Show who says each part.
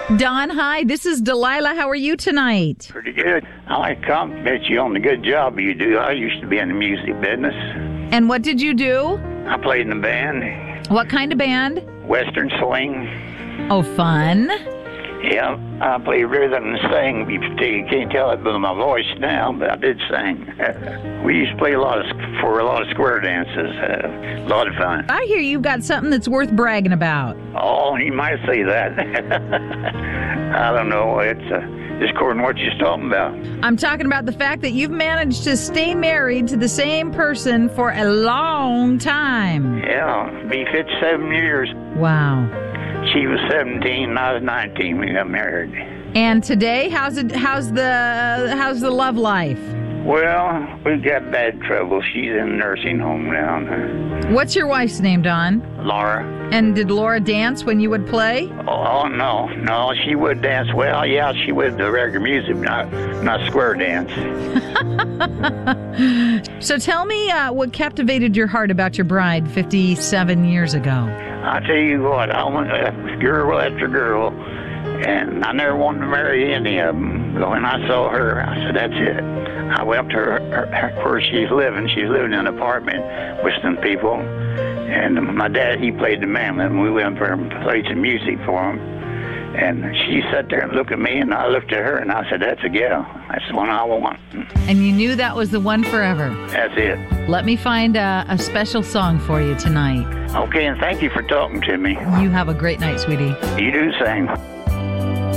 Speaker 1: Don, hi. This is Delilah. How are you tonight?
Speaker 2: Pretty good. I like to compliment you on the good job you do. I used to be in the music business.
Speaker 1: And what did you do?
Speaker 2: I played in a band,
Speaker 1: What kind of band?
Speaker 2: Western Swing.
Speaker 1: Oh, fun.
Speaker 2: Yeah, I play rhythm and sing. You can't tell it by my voice now, but I did sing. We used to play a lot of square dances. A lot of fun.
Speaker 1: I hear you've got something that's worth bragging about.
Speaker 2: Oh, you might say that. I don't know. It's just according to what you're talking about.
Speaker 1: I'm talking about the fact that you've managed to stay married to the same person for a long time.
Speaker 2: Yeah, be 57 years.
Speaker 1: Wow.
Speaker 2: She was 17, I was 19 when we got married.
Speaker 1: And today, how's the love life?
Speaker 2: Well, we've got bad trouble. She's in a nursing home now.
Speaker 1: What's your wife's name, Don?
Speaker 2: Laura.
Speaker 1: And did Laura dance when you would play?
Speaker 2: Oh, no, she would dance. Well, yeah, she would the regular music, not square dance.
Speaker 1: So tell me what captivated your heart about your bride 57 years ago.
Speaker 2: I tell you what, I went girl after girl, and I never wanted to marry any of them. But when I saw her, I said, that's it. I went up to her where she's living. She's living in an apartment with some people. And my dad, he played the mandolin. We went up there and played some music for him. And she sat there and looked at me, and I looked at her, and I said, that's a gal. That's the one I want.
Speaker 1: And you knew that was the one forever.
Speaker 2: That's it.
Speaker 1: Let me find a special song for you tonight.
Speaker 2: Okay, and thank you for talking to me.
Speaker 1: You have a great night, sweetie.
Speaker 2: You do the same.